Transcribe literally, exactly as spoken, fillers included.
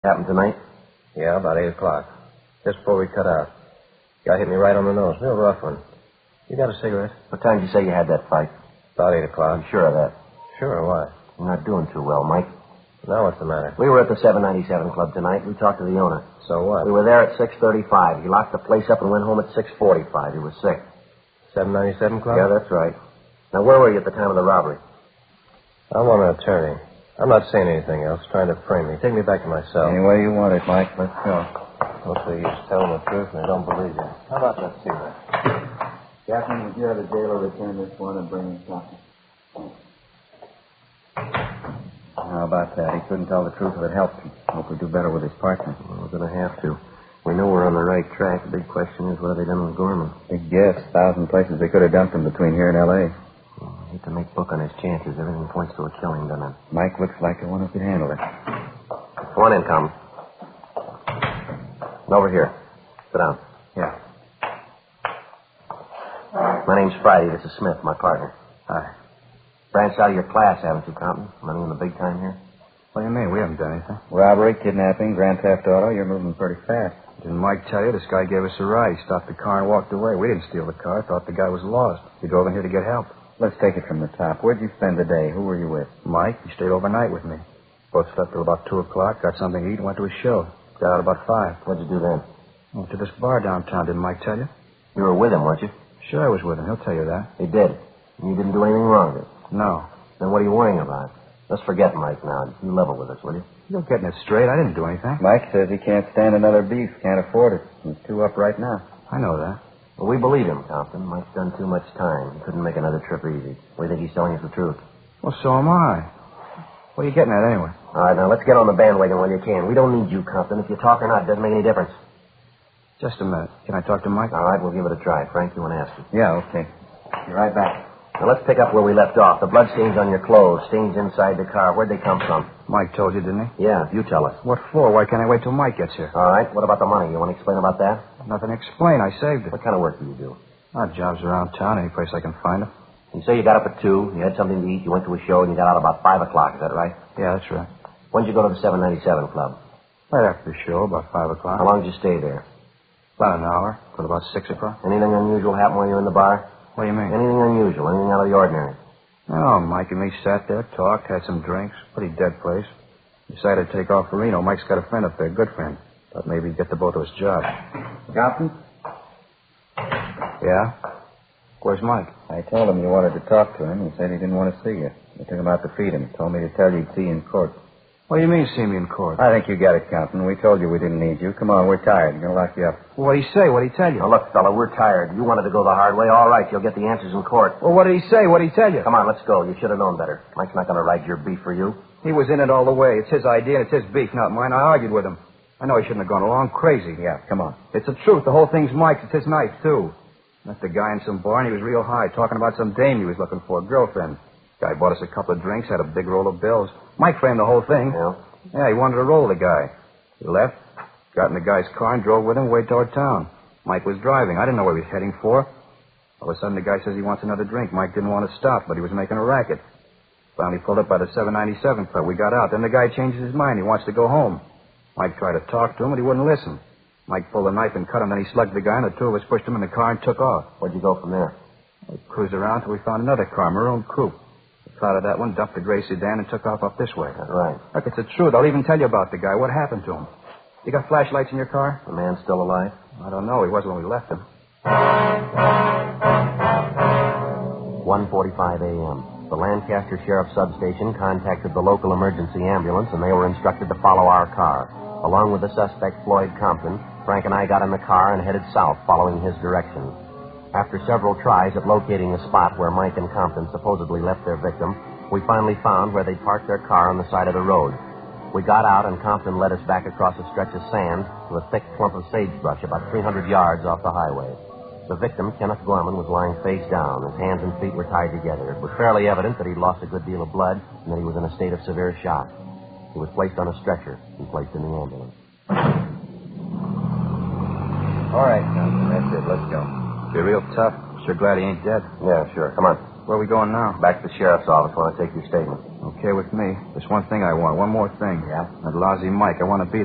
Happened tonight? Yeah, about eight o'clock. Just before we cut out. Guy hit me right on the nose. Real rough one. You got a cigarette? What time did you say you had that fight? About eight o'clock. I'm sure of that. Sure, why? You're not doing too well, Mike. Now what's the matter? We were at the seven ninety-seven Club tonight. We talked to the owner. So what? We were there at six thirty-five. He locked the place up and went home at six forty-five. He was sick. seven ninety-seven Club? Yeah, that's right. Now, where were you at the time of the robbery? I'm on an attorney. I'm not saying anything else, trying to frame me. Take me back to my cell. Any way you want it, Mike. Let's go. What's the use telling the truth and they don't believe you? How about that cigarette? Captain, would you have the jailer return this one and bring him something? How about that? He couldn't tell the truth if it helped him. Hope we do better with his partner. Well, we're going to have to. We know we're on the right track. The big question is, what have they done with Gorman? Big guess. Thousand places they could have dumped him between here and L A. Well, I hate to make book on his chances. Everything points to a killing, doesn't it? Mike looks like the one who could handle it. Come on in, Tom. Over here. Sit down. Yeah. My name's Friday. This is Smith, my partner. Hi. Branched out of your class, haven't you, Compton? Running in the big time here? What do you mean? We haven't done anything. Robbery, kidnapping, grand theft auto. You're moving pretty fast. Didn't Mike tell you? This guy gave us a ride. He stopped the car and walked away. We didn't steal the car. Thought the guy was lost. He drove in here to get help. Let's take it from the top. Where'd you spend the day? Who were you with? Mike, he stayed overnight with me. Both slept till about two o'clock, got something to eat, and went to his show. Got out about five. What'd you do then? Went to this bar downtown, didn't Mike tell you? You were with him, weren't you? Sure, I was with him. He'll tell you that. He did. And you didn't do anything wrong with it. No. Then what are you worrying about? Let's forget Mike now. You level with us, will you? You're getting it straight. I didn't do anything. Mike says he can't stand another beef. Can't afford it. He's two up right now. I know that. Well, we believe him, Compton. Mike's done too much time. He couldn't make another trip easy. We think he's telling us the truth. Well, so am I. What are you getting at anyway? All right, now let's get on the bandwagon while you can. We don't need you, Compton. If you talk or not, it doesn't make any difference. Just a minute. Can I talk to Mike? All right, we'll give it a try. Frank, you want to ask him? Yeah, okay. Be right back. Now, let's pick up where we left off. The blood stains on your clothes, stains inside the car. Where'd they come from? Mike told you, didn't he? Yeah, you tell us. What for? Why can't I wait till Mike gets here? All right, what about the money? You want to explain about that? Nothing to explain. I saved it. What kind of work do you do? Odd jobs around town, any place I can find them. You say you got up at two, you had something to eat, you went to a show, and you got out about five o'clock. Is that right? Yeah, that's right. When'd you go to the seven ninety-seven Club? Right after the show, about five o'clock. How long did you stay there? About an hour, till about six o'clock. Anything unusual happen while you were in the bar? What do you mean? Anything unusual, anything out of the ordinary? No, Mike and me sat there, talked, had some drinks. Pretty dead place. Decided to take off for Reno. Mike's got a friend up there, good friend. Thought maybe he'd get the both of us jobs. Compton? Yeah? Where's Mike? I told him you wanted to talk to him. He said he didn't want to see you. He took him out to feed him. Told me to tell you he'd see you in court. What do you mean, see me in court? I think you got it, Compton. We told you we didn't need you. Come on, we're tired. We're going to lock you up. What'd he say? What'd he tell you? Now, look, fella, we're tired. You wanted to go the hard way. All right, you'll get the answers in court. Well, what did he say? What'd he tell you? Come on, let's go. You should have known better. Mike's not going to ride your beef for you. He was in it all the way. It's his idea and it's his beef, not mine. I argued with him. I know he shouldn't have gone along crazy. Yeah, come on. It's the truth. The whole thing's Mike's. It's his knife, too. Met the guy in some bar and he was real high, talking about some dame he was looking for, a girlfriend. Guy bought us a couple of drinks, had a big roll of bills. Mike framed the whole thing. Yeah? Yeah, he wanted to roll the guy. He left, got in the guy's car and drove with him way toward town. Mike was driving. I didn't know where he was heading for. All of a sudden, the guy says he wants another drink. Mike didn't want to stop, but he was making a racket. Finally pulled up by the seven ninety-seven Club. We got out. Then the guy changes his mind. He wants to go home. Mike tried to talk to him, but he wouldn't listen. Mike pulled a knife and cut him. Then he slugged the guy, and the two of us pushed him in the car and took off. Where'd you go from there? We cruised around till we found another car, maroon coupe. We caught that one, dumped the gray sedan, and took off up this way. That's right. Look, it's the truth. I'll even tell you about the guy. What happened to him? You got flashlights in your car? The man's still alive? I don't know. He was when we left him. one forty-five a.m. The Lancaster Sheriff Substation contacted the local emergency ambulance, and they were instructed to follow our car. Along with the suspect, Floyd Compton, Frank and I got in the car and headed south, following his directions. After several tries at locating the spot where Mike and Compton supposedly left their victim, we finally found where they parked their car on the side of the road. We got out, and Compton led us back across a stretch of sand to a thick clump of sagebrush about three hundred yards off the highway. The victim, Kenneth Gorman, was lying face down. His hands and feet were tied together. It was fairly evident that he'd lost a good deal of blood and that he was in a state of severe shock. He was placed on a stretcher and placed in the ambulance. All right, Compton. That's it. Let's go. You're real tough. Sure glad he ain't dead. Yeah, sure. Come on. Where are we going now? Back to the sheriff's office. Want to take your statement. Okay with me. There's one thing I want. One more thing. Yeah? That lousy Mike. I want to be